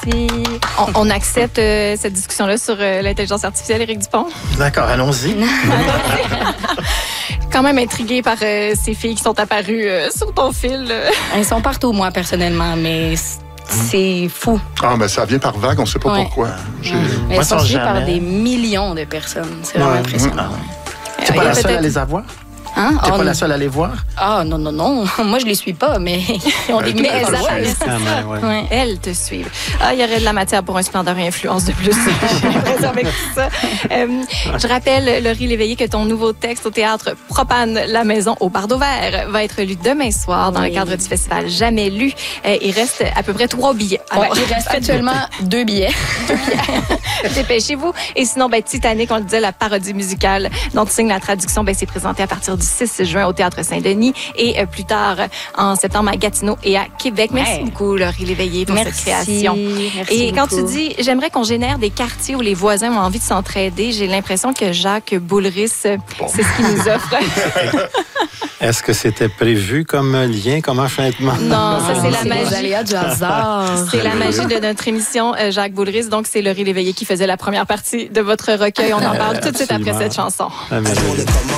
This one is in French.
Merci. On accepte cette discussion-là sur l'intelligence artificielle, Éric Dupont. D'accord, allons-y. Quand même intriguée par ces filles qui sont apparues sur ton fil. Elles sont partout, moi, personnellement, mais c'est fou. Ah, ben ça vient par vague, on ne sait pas pourquoi. Elles sont suivies par des millions de personnes. C'est vraiment impressionnant. Tu n'es pas la seule à les avoir? Hein? Tu n'es pas la seule à les voir? Ah, non. Moi, je les suis pas, mais ils ont des Mais elles apparaissent. apparaissent. Elles te suivent. Ah, il y aurait de la matière pour un splendeur et influence de plus. J'ai l'impression avec tout ça. Je rappelle, Laurie Léveillé, que ton nouveau texte au théâtre Propane, la maison au bardeau vert, va être lu demain soir dans le cadre du festival Jamais lu. Il reste à peu près 3 billets. Alors, il reste actuellement 2 billets. Dépêchez-vous. Et sinon, Titanic, on le disait, la parodie musicale dont tu signes la traduction, c'est présenté à partir du 6 juin au Théâtre Saint-Denis et plus tard en septembre à Gatineau et à Québec. Merci beaucoup, Laurie Léveillé, pour cette création. Merci quand beaucoup. tu dis, j'aimerais qu'on génère des quartiers où les voisins ont envie de s'entraider, j'ai l'impression que Jacques Boulris, c'est ce qu'il nous offre. Est-ce que c'était prévu comme lien, comme enchaînement? Non, ça c'est la magie. Les aléas du hasard. C'est la magie de notre émission, Jacques Boulris. Donc, c'est Laurie Léveillé qui faisait la première partie de votre recueil. On en parle tout de suite après cette chanson. Ah, merci.